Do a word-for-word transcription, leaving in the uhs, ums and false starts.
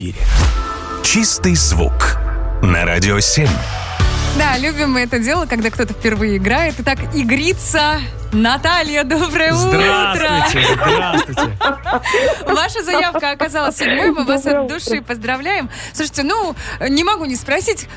Чистый звук на Радио семь. Да, любим мы это дело, когда кто-то впервые играет. Итак, игрица Наталья, доброе Здравствуйте, утро! здравствуйте. Ваша заявка оказалась седьмой, мы вас от души поздравляем. Слушайте, ну, не могу не спросить,